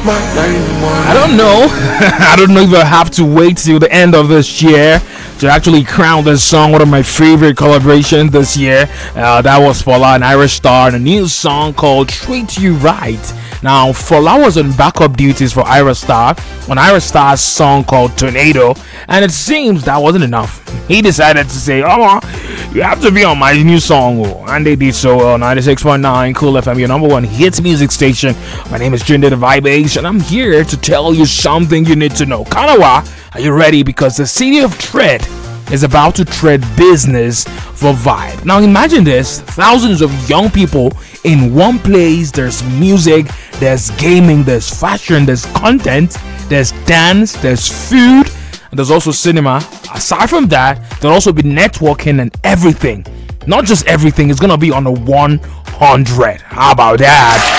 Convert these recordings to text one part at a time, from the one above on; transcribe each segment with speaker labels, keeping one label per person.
Speaker 1: I don't know. I don't know if I have to wait till the end of this year to actually crown this song one of my favorite collaborations this year. That was Fola and Irish Star, and a new song called Treat You Right. Now, Fola was on backup duties for Irish Star on Irish Star's song called Tornado, and it seems that wasn't enough. He decided to say, "Oh, you have to be on my new song," and they did so on 96.9 Cool FM, your number one hit music station. My name is Jinder the Vibe Ace, and I'm here to tell you something you need to know. Kanawa, are you ready? Because the city of Tread is about to tread business for Vibe. Now imagine this, thousands of young people in one place. There's music, there's gaming, there's fashion, there's content, there's dance, there's food, and there's also cinema. Aside from that, there'll also be networking and everything. Not just everything, it's gonna be on a 100. How about that?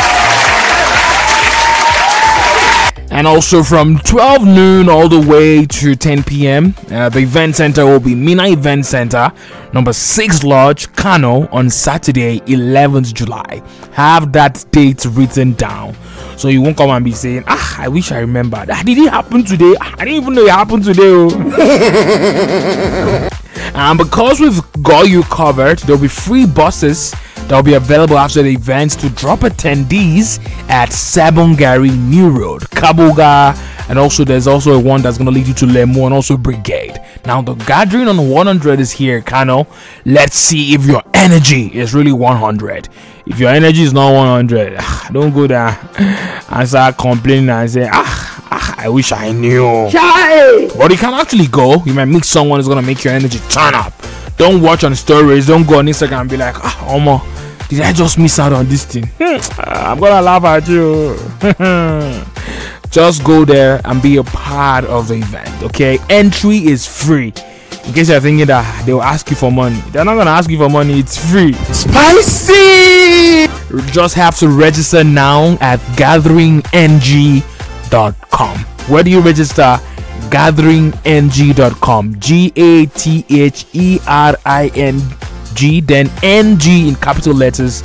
Speaker 1: And also from 12 noon all the way to 10 p.m. The event center will be Mina Event Center, number 6 Lodge, Kano, on Saturday, 11th July. Have that date written down, so you won't come and be saying, I wish I remembered. Did it happen today? I didn't even know it happened today. And because we've got you covered, there'll be free buses that'll be available after the events to drop attendees at Sabongari New Road, Kabuga, and also there's also a one that's going to lead you to Lemo and also Brigade. Now the gathering on 100 is here, Kano. Let's see if your energy is really 100. If your energy is not 100, don't go there and start complaining and say, I wish I knew. But you can actually go. You might meet someone who's going to make your energy turn up. Don't watch on stories. Don't go on Instagram and be like, Omo, did I just miss out on this thing? I'm gonna laugh at you. Just go there and be a part of the event, okay? Entry is free. In case you're thinking that they will ask you for money, they're not gonna ask you for money. It's free. Spicy. You just have to register now at gatheringng.com. Where do you register? gatheringng.com, GATHERING, then NG in capital letters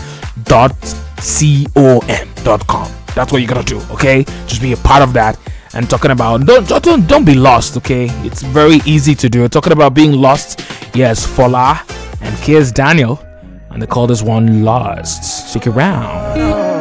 Speaker 1: .com. That's what you're gonna do, okay? Just be a part of that. And talking about don't be lost, okay? It's very easy to do. Talking about being lost, yes, Fola and Kiers Daniel, and they call this one Lost. Stick around.